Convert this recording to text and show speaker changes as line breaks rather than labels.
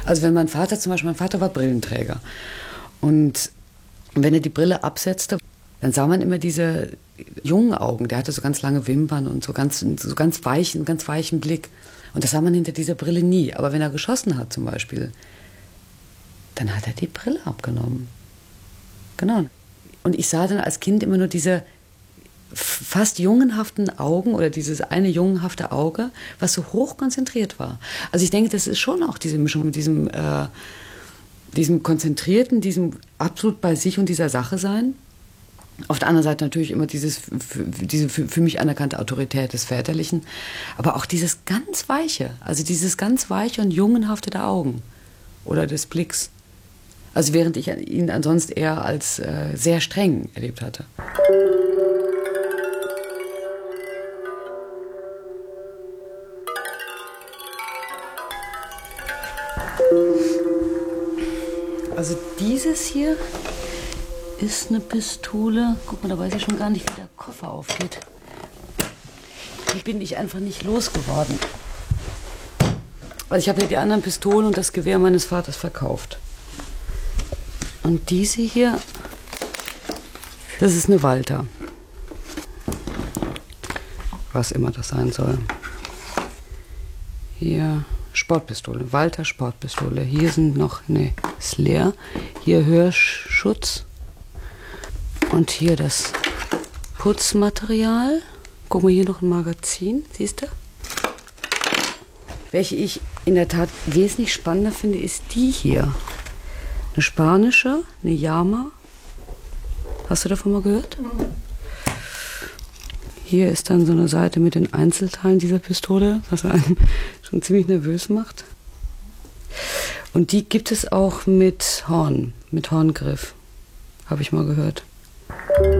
Also wenn mein Vater war Brillenträger. Und wenn er die Brille absetzte, dann sah man immer diese jungen Augen. Der hatte so ganz lange Wimpern und so ganz weichen Blick. Und das sah man hinter dieser Brille nie. Aber wenn er geschossen hat zum Beispiel, dann hat er die Brille abgenommen. Genau. Und ich sah dann als Kind immer nur diese fast jungenhaften Augen oder dieses eine jungenhafte Auge, was so hoch konzentriert war. Also ich denke, das ist schon auch diese Mischung mit diesem konzentrierten, diesem absolut bei sich und dieser Sache sein. Auf der anderen Seite natürlich immer diese für mich anerkannte Autorität des Väterlichen, aber auch dieses ganz Weiche, also dieses ganz Weiche und jungenhafte der Augen oder des Blicks. Also während ich ihn ansonsten eher als sehr streng erlebt hatte. Also dieses hier ist eine Pistole. Guck mal, da weiß ich schon gar nicht, wie der Koffer aufgeht. Die bin ich einfach nicht losgeworden. Also ich habe ja die anderen Pistolen und das Gewehr meines Vaters verkauft. Und diese hier, das ist eine Walther. Was immer das sein soll. Hier Sportpistole, Walther Sportpistole. Hier sind noch, ist leer. Hier Hörschutz. Und hier das Putzmaterial. Guck mal, hier noch ein Magazin, siehst du? Welche ich in der Tat wesentlich spannender finde, ist die hier. Eine spanische, eine Yama. Hast du davon mal gehört? Hier ist dann so eine Seite mit den Einzelteilen dieser Pistole, was einen schon ziemlich nervös macht. Und die gibt es auch mit Horn, mit Horngriff. Habe ich mal gehört.